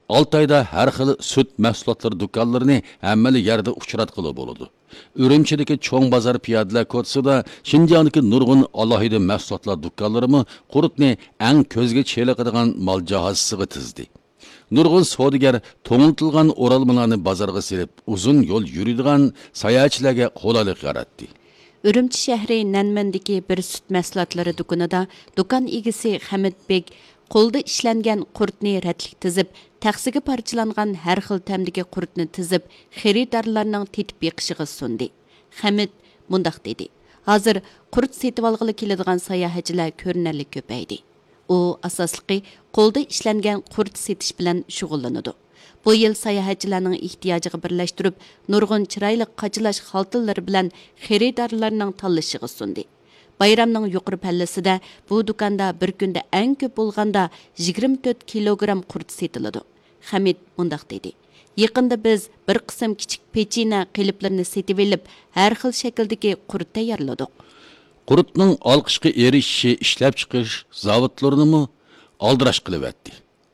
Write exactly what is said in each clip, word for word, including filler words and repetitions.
olti oyda har xil süt mahsulotlari do'konlarini hamma yerda uchratqili bo'ladi. Ürümçideki çoğun bazar piyadiler kodsida Şinjan'daki nurgun alohida mahsulotlar do'konlarimi qurutni eng ko'zga cheliqadigan mol jahozisiga tizdi. Nurgun savdogar to'ngiltilgan o'ralmalarni bozorga silib, uzun yo'l yuradigan sayohatchilarga qulaylik yaratdi. Ürümçi shahri Nanmandagi bir süt mahsulotlari do'konida do'kon egisi Hamidbek qo'lda ishlangan qurtni ratlik tizib, taxsiga parchalangan har xil tamdagi qurtni tizib, xaridorlarning tetib yiqishiga sundi. Hamid mundaq dedi: "Hozir qurt setib olg'ili keladigan sayohatchilar ko'rinarli ko'paydi. U asosliqi qo'lda ishlangan qurt setish bilan shug'ullanadi. Bu yil sayohatchilarning ehtiyojiga birlashtirib, nurg'un chiroyli qachilash xaltillari bilan xaridorlarning tanlashiga sundi. Bayramning yuqori pallasida bu do'konda bir kunda eng ko'p bo'lganda yigirma to'rt kilogramm qurt setiladi." Hamid mundaq dedi: "Yaqinda biz bir qism kichik pechina qiliblarini setib olib, har xil shakldagi qurt tayyorladik." Qurutning olqishga erishishi ishlab chiqish zavodlarini aldirash qilib etdi.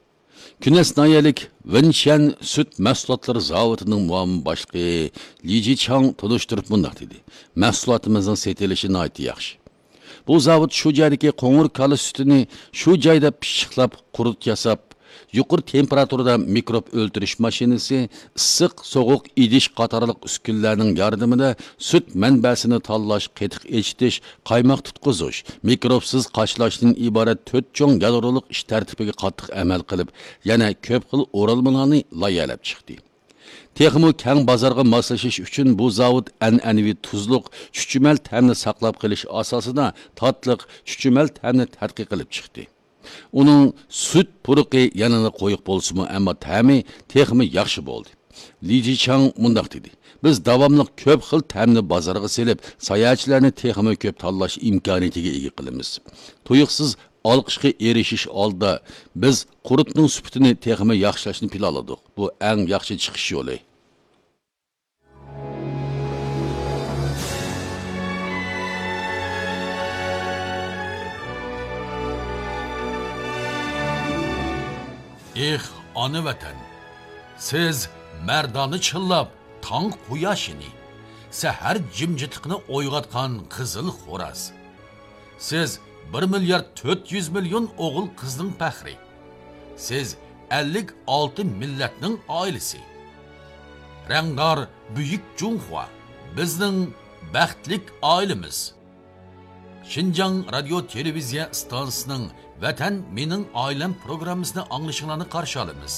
Künes nayalik Vinshan süt mahsulotlari zavodining muavin boshlig'i Li Jichang tunishtirib mundaq dedi: "Mahsulotimizning setilishi nihoyat yaxshi. Bu zavod shu joydagi qo'ng'ir kala sutini shu joyda pishiqlab qurut yasab, yuqori temperaturada mikrob o'ldirish mashinasi, issiq, sovuq idish qatorliq uskunlarning yordamida sut manbasini tanlash, qetiq echitish, qaymoq tutqizish, mikrobsiz qachlashdan iborat to'rt cho'ng yadroliq ish tartibiga qattiq amal qilib, yana ko'p xil o'ralmalarni loyalab chiqdi. Texmo keng bozorga moslashish uchun bu zavod an'anaviy tuzliq, chuchumal ta'mni saqlab qolish asosida tatliq, chuchumal ta'mni tadqiq qilib chiqdi. Uning süt puruqi yanına qo'yiq bo'lsa-mu, ammo ta'mi texmi yaxshi bo'ldi. Li Jichang mundaq dedi: "Biz davomli ko'p xil ta'mni bozorga selib, sayohatchilarni texmi ko'p tanlash imkoniyatiga ega qilamiz. Tuyuqsiz olqishga erishish oldida biz qurutning sutini texmi yaxshilashni planladik. Bu eng yaxshi chiqish yo'li." Eh, ana vatan, siz merdani chillab, tong quyoshini, sahar jimjitliqni o'yg'atgan qizil xo'raz. Siz bir milyard to'rt yuz million o'g'il qizning faxri. Siz ellik olti millatning oilasi. Rangdor buyuk Junhua, bizning baxtlik oilamiz. Şinjan Radio Televiziya stansiyasining Vatan mening oilam programmasini anglashinglarni qarshi olamiz.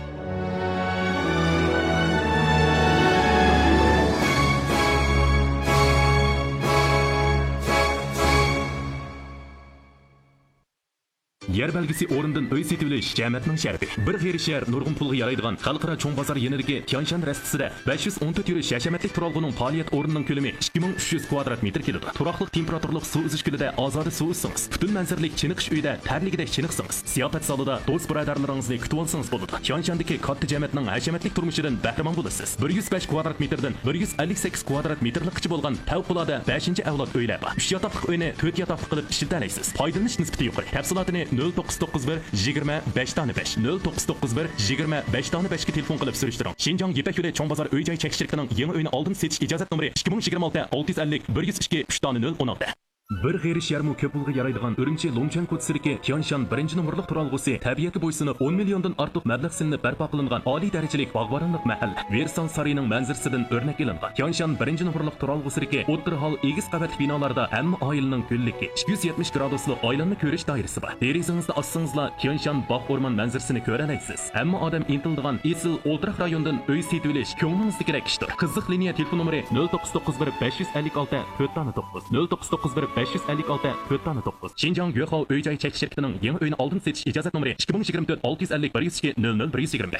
Yer belgisi o'rindan uy setib olish jamoatning sharti. Bir xeyri shahar nurg'un pulga yaraydigan xalqaro cho'ng bozor yenidagi Tianshan rastisida besh yuz o'n to'rt yurish hashamatlik turalg'uning faoliyat o'rnining ko'lami ikki ming uch yuz kvadrat metr keladi. Turaqliq temperaturlik suv uzish kulida ozoda suv uzsangiz, butun manzaralik chiniqish uyida tarligidek chiniqsangiz, ziyofat zalida do'st birodarlaringizni kutib olsangiz bo'ladi. Tianshandagi katta jamoatning hashamatlik turmushidan bahramon bo'lasiz. bir yuz besh kvadrat metrdan bir yuz ellik sakkiz kvadrat metrlikcha bo'lgan favqulodda beshinchi avlod uylar bor. uch yotoqli uyni to'rt yotoqli qilib ishlatalaysiz. Foydalanish nisbati yuqori. Tafsilotini nol to'qqiz to'qqiz bir yigirma besh besh nol to'qqiz to'qqiz bir yigirma besh besh ga telefon qilib surishtiring. Şinjan Yepak yo'li cho'ng bozor uy-joy chekish shirkatining yangi uyini oldin setish ijozat nomeri ikki ming yigirma olti olti yuz ellik bir yuz ikki uch nol o'n olti. Bir xeyri sharmu ko'p pulga yaraydigan Urumchi Longchan ko'chsidagi Tianshan birinchi nomerlik turalg'usi tabiatga bo'ysunib on milliondan ortiq mablag' silinib barpo qilingan oliy darajalik bog'boronlik mahalla Versan sarining manzarasidan o'rnak olingan. Tianshan birinchi nomerlik turalg'usidagi o'ttir hol egiz qavatli binolarda hamma oilaning ko'lligi ikki yuz yetmish graduslik oilanni ko'rish doirasi bor. Derazingizni ochsangizlar Tianshan bog' o'rmon manzarasini ko'ra olasiz. Hamma odam intildigan Esil o'ltiraq rayondan uy setib olish ko'nglingizni kerak ishdir. Qiziq liniya telefon nomeri nol to'qqiz to'qqiz bir besh yuz ellik olti to'rt to'qqiz nol to'qqiz to'qqiz bir besh yuz ellik olti to'rt to'qqiz. Şinjan Yo'qov uy-joy chekish shirkatining yangi uyini oldin setish ijozat nomeri ikki ming yigirma to'rt olti yuz ellik bir yuz ikki nol nol bir yuz yigirma.